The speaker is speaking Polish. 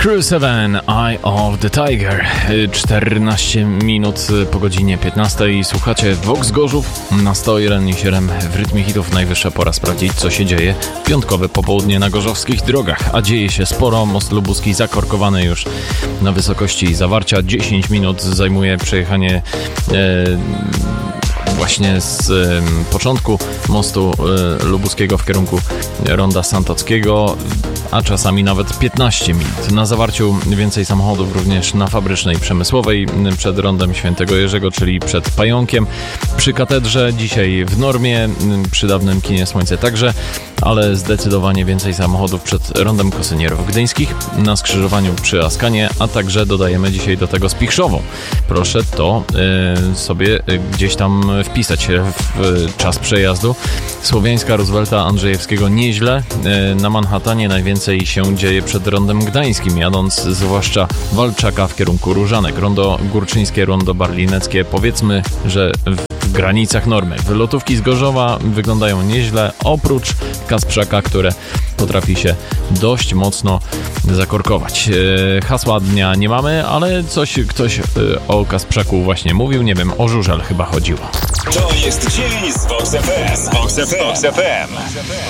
Crew 7, Eye of the Tiger. 14 minut po godzinie 15. Słuchacie Vox Gorzów na 101,7 w rytmie hitów. Najwyższa pora sprawdzić, co się dzieje w piątkowe popołudnie na gorzowskich drogach. A dzieje się sporo. Most lubuski zakorkowany już na wysokości Zawarcia. 10 minut zajmuje przejechanie właśnie z początku mostu lubuskiego w kierunku ronda Santockiego, a czasami nawet 15 minut. Na Zawarciu więcej samochodów również na Fabrycznej Przemysłowej przed rondem Świętego Jerzego, czyli przed Pająkiem. Przy katedrze dzisiaj w normie, przy dawnym kinie Słońce także, ale zdecydowanie więcej samochodów przed rondem Kosynierów Gdyńskich, na skrzyżowaniu przy Askanie, a także dodajemy dzisiaj do tego Spichrzową. Proszę to sobie gdzieś tam wpisać w czas przejazdu. Słowiańska, Roosevelta, Andrzejewskiego nieźle. Na Manhattanie najwięcej się dzieje przed rondem Gdańskim, jadąc zwłaszcza Walczaka w kierunku Różanek. Rondo Górczyńskie, rondo Barlineckie, powiedzmy, że w granicach normy. Wylotówki z Gorzowa wyglądają nieźle, oprócz Kasprzaka, które potrafi się dość mocno zakorkować. Hasła dnia nie mamy, ale ktoś o Kasprzaku właśnie mówił, nie wiem, o żużel chyba chodziło. To jest dzień z Vox FM.